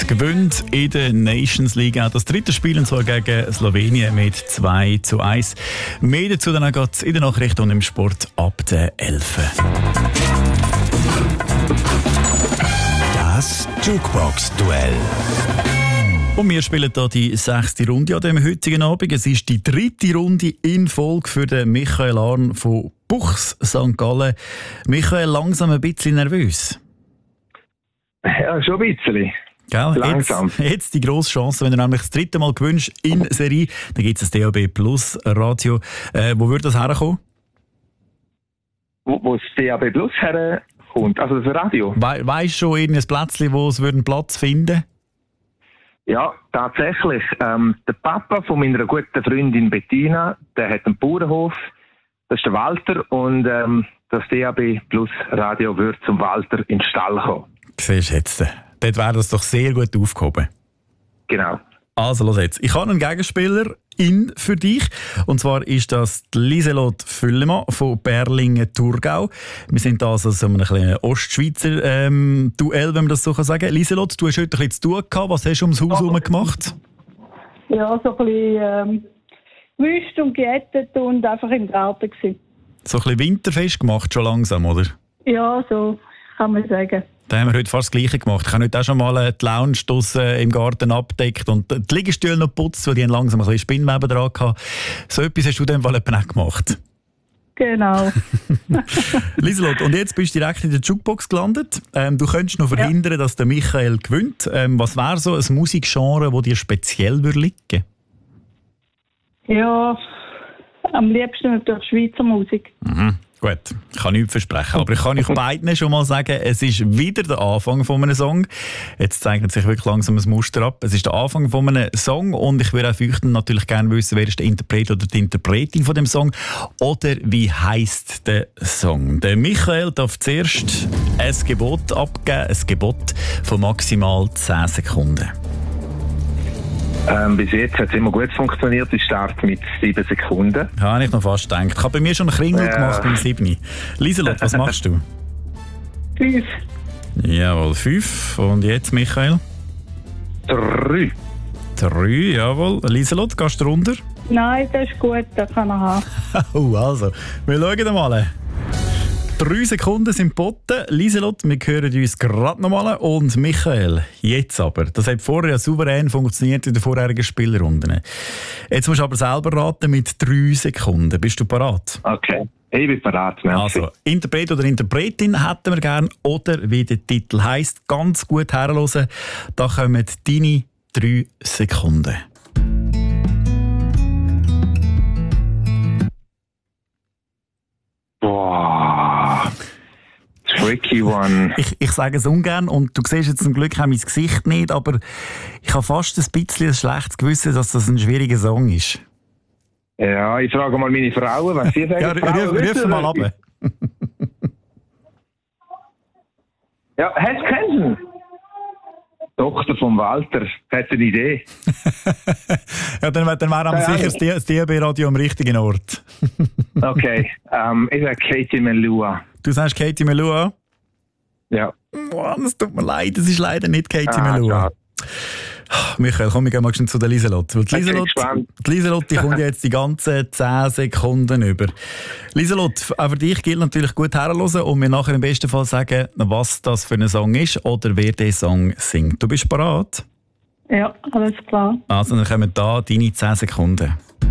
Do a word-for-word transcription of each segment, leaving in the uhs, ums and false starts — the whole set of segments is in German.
gewinnt in der Nations League auch das dritte Spiel, und zwar gegen Slowenien mit zwei zu eins. Mehr dazu dann geht in der Nachricht und im Sport ab der elf. Das Jukebox-Duell. Und wir spielen hier die sechste Runde an diesem heutigen Abend. Es ist die dritte Runde in Folge für den Michael Arn von Buchs Sankt Gallen. Michael, langsam ein bisschen nervös. Ja, schon ein bisschen. Gell? Langsam. Jetzt, jetzt die grosse Chance, wenn du nämlich das dritte Mal gewünscht in Serie, dann gibt es ein D A B Plus Radio. Äh, wo würde das herkommen? Wo, wo das D A B Plus herkommt, also das Radio? We weißt du schon irgendein Plätzchen, wo es einen Platz finden würde? Ja, tatsächlich. Ähm, der Papa von meiner guten Freundin Bettina, der hat einen Bauernhof. Das ist der Walter. Und ähm, das D A B Plus Radio wird zum Walter in den Stall kommen. Siehst du jetzt. Dort wäre das doch sehr gut aufgehoben. Genau. Also, los jetzt. Ich habe einen Gegenspieler in für dich. Und zwar ist das die Lieselotte Füllemann von Berlingen-Thurgau. Wir sind da also so einem kleinen Ostschweizer ähm, Duell, wenn man das so sagen kann. Lieselotte, du hast heute ein bisschen zu tun gehabt. Was hast du ums Haus herum gemacht? Ja, so ein bisschen ähm, wüst und gejettet und einfach im Garten gewesen. So ein bisschen winterfest gemacht, schon langsam, oder? Ja, so kann man sagen. Da haben wir heute fast das Gleiche gemacht. Ich habe heute auch schon mal die Lounge draussen im Garten abgedeckt und die Liegestühle noch geputzt, weil die haben langsam ein bisschen Spinnweben dran hatten. So etwas hast du in dem Fall auch gemacht. Genau. Lieselotte, und jetzt bist du direkt in der Jukebox gelandet. Ähm, du könntest noch verhindern, ja, dass der Michael gewinnt. Ähm, was wäre so ein Musikgenre, das dir speziell würde liegen? Ja, am liebsten natürlich Schweizer Musik. Mhm. Gut, ich kann nichts versprechen, aber ich kann euch beiden schon mal sagen, es ist wieder der Anfang von einem Song. Jetzt zeichnet sich wirklich langsam ein Muster ab. Es ist der Anfang von einem Song und ich würde auch für euch natürlich gerne wissen, wer ist der Interpret oder die Interpretin von dem Song oder wie heisst der Song. Der Michael darf zuerst ein Gebot abgeben, ein Gebot von maximal zehn Sekunden. Ähm, bis jetzt hat es immer gut funktioniert. Ich starte mit sieben Sekunden. Ja, habe ich noch fast gedacht. Ich habe bei mir schon einen Kringel ja. gemacht beim sieben. Lieselotte, was machst du? Fünf. Jawohl, fünf. Und jetzt, Michael? Drei. Drei, jawohl. Lieselotte, gehst du runter? Nein, das ist gut, das kann er haben. Oh, also, wir schauen mal. Drei Sekunden sind geboten. Lieselotte, wir hören uns gerade nochmal. Und Michael, jetzt aber. Das hat vorher ja souverän funktioniert in den vorherigen Spielrunden. Jetzt musst du aber selber raten mit drei Sekunden. Bist du parat? Okay, ich bin parat. Merci. Also, Interpret oder Interpretin hätten wir gerne. Oder wie der Titel heisst, ganz gut herhören. Da kommen deine drei Sekunden. Boah, tricky one. Ich, ich sage es ungern und du siehst jetzt zum Glück auch mein Gesicht nicht, aber ich habe fast ein bisschen ein schlechtes Gewissen, dass das ein schwieriger Song ist. Ja, ich frage mal meine Frauen, was sie sagen. Ja, ruf mal ab. Ja, hast du kennen? Tochter von Walter, hat eine Idee. Ja, dann, dann wäre ja, sicher das D A B-Radio am richtigen Ort. Okay, ähm, ich sage Katie Melua. Du sagst Katie Melua? Ja. Oh, das tut mir leid, das ist leider nicht Katie ah, Melua. Schade. Michael, komm, wir gehen mal zu der Lieselotte. Die Lieselotte, die Lieselotte die kommt jetzt die ganzen zehn Sekunden über. Lieselotte, auch für dich gilt natürlich gut herhören und mir nachher im besten Fall sagen, was das für ein Song ist oder wer den Song singt. Du bist bereit? Ja, alles klar. Also, dann kommen da deine zehn Sekunden.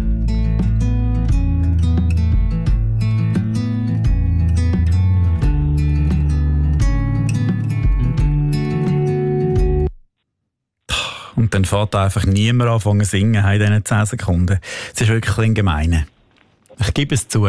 Und dann fährt da einfach niemand anfangen zu singen in diesen zehn Sekunden. Das ist wirklich ein gemein. Ich gebe es zu.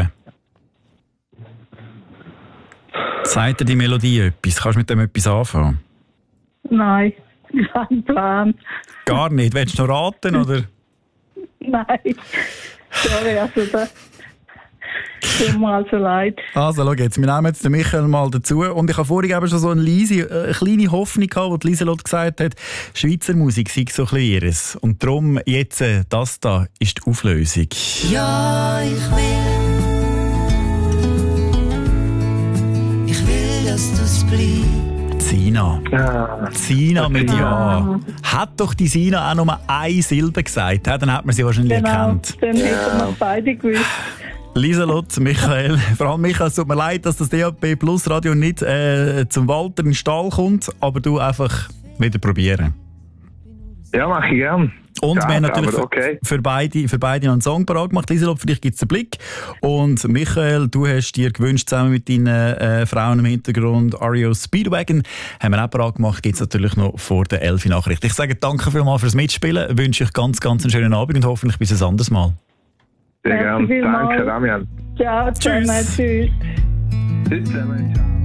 Sagt dir die Melodie etwas? Kannst du mit dem etwas anfangen? Nein, kein Plan. Gar nicht? Willst du noch raten, oder? Nein. Sorry, also da... Tut mir also leid. Also, schau jetzt, wir nehmen jetzt den Michael mal dazu. Und ich habe vorhin eben schon so eine, leise, eine kleine Hoffnung gehabt, wo die Lieselotte gesagt hat, Schweizer Musik sei so ein bisschen ihres. Und darum jetzt, das da ist die Auflösung. Ja, ich will. Ich will, dass du es bleibst. Sina. Ah, Sina mit Sina. Ja. Hat doch die Sina auch nur eine Silbe gesagt, dann hat man sie wahrscheinlich Genau, erkannt. dann hätten wir beide gewusst. Lieselot, Michael, vor allem Michael, es tut mir leid, dass das D A B Plus Radio nicht äh, zum Walter in den Stall kommt, aber du einfach wieder probieren. Ja, mache ich gern. Und Ja, wir haben natürlich aber okay. für, für, beide, für beide noch einen Song parat gemacht. Lieselot, für dich gibt es den Blick. Und Michael, du hast dir gewünscht, zusammen mit deinen äh, Frauen im Hintergrund, R E O Speedwagon, haben wir auch parat gemacht, gibt es natürlich noch vor der elf Nachricht. Ich sage danke vielmals fürs Mitspielen, wünsche euch ganz, ganz einen schönen Abend und hoffentlich bis ein anderes Mal. Sehr Merci gern. vielmals. Danke, Damian. Ciao zusammen, tschüss. Tschüss zusammen. Ciao.